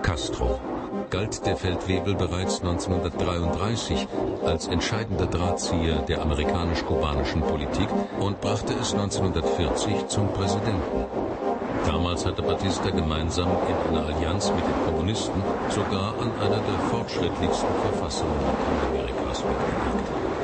Castro galt der Feldwebel bereits 1933 als entscheidender Drahtzieher der amerikanisch-kubanischen Politik und brachte es 1940 zum Präsidenten. Damals hatte Batista gemeinsam in einer Allianz mit den Kommunisten sogar an einer der fortschrittlichsten Verfassungen Lateinamerikas mitgewirkt.